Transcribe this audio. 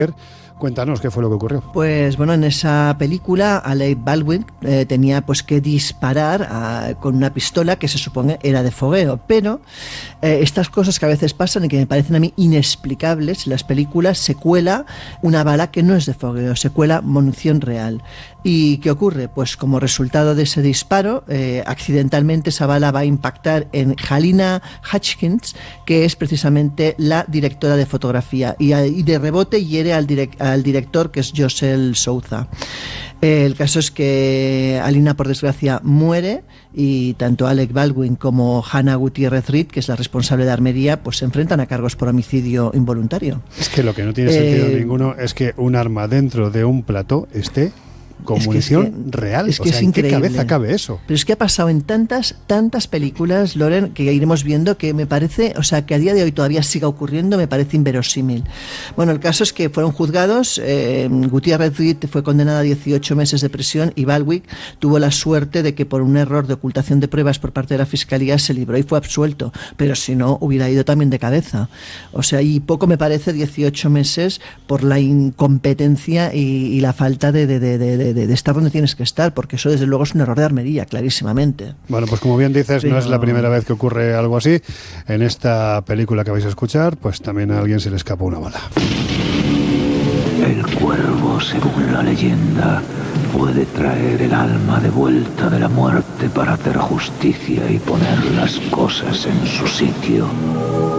Cuéntanos qué fue lo que ocurrió. Pues bueno, en esa película Alec Baldwin tenía pues que disparar con una pistola que se supone era de fogueo, pero estas cosas que a veces pasan y que me parecen a mí inexplicables, en las películas se cuela una bala que no es de fogueo, se cuela munición real. ¿Y qué ocurre? Pues como resultado de ese disparo, accidentalmente esa bala va a impactar en Halyna Hutchins, que es precisamente la directora de fotografía, y de rebote hiere al director, que es Josel Souza. El caso es que Halyna, por desgracia, muere, y tanto Alec Baldwin como Hannah Gutiérrez Reed, que es la responsable de armería, pues se enfrentan a cargos por homicidio involuntario. Es que lo que no tiene sentido ninguno es que un arma dentro de un plató esté con munición real. Es que es increíble. ¿En qué cabeza cabe eso? Pero es que ha pasado en tantas películas, Loren, que iremos viendo, que me parece, o sea, que a día de hoy todavía siga ocurriendo, me parece inverosímil. Bueno, el caso es que fueron juzgados, Gutiérrez Reed fue condenada a 18 meses de prisión y Baldwin tuvo la suerte de que por un error de ocultación de pruebas por parte de la Fiscalía se libró y fue absuelto, pero si no, hubiera ido también de cabeza. O sea, y poco me parece 18 meses por la incompetencia y la falta de estar donde tienes que estar, porque eso desde luego es un error de armería, clarísimamente. Bueno, pues como bien dices, no es la primera vez que ocurre algo así. En esta película que vais a escuchar, pues también a alguien se le escapó una bala. El cuervo, según la leyenda, puede traer el alma de vuelta de la muerte para hacer justicia y poner las cosas en su sitio.